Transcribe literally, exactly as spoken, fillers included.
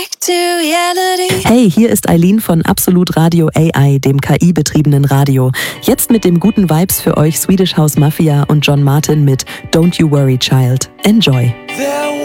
Hey, hier ist Eileen von Absolut Radio A I, dem K I-betriebenen Radio. Jetzt mit dem guten Vibes für euch Swedish House Mafia und John Martin mit Don't You Worry Child. Enjoy!